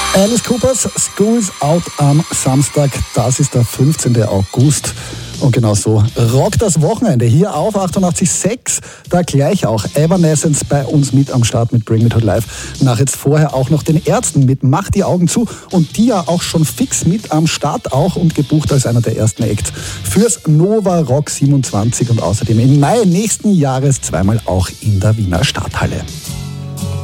Alice Coopers School's Out am Samstag, das ist der 15. August. Und genau so rockt das Wochenende hier auf 88.6. Da gleich auch Evanescence bei uns mit am Start mit Bring Me To Life. Nach jetzt vorher auch noch den Ärzten mit Mach die Augen zu und die ja auch schon fix mit am Start auch und gebucht als einer der ersten Acts fürs Nova Rock 27 und außerdem im Mai nächsten Jahres zweimal auch in der Wiener Stadthalle.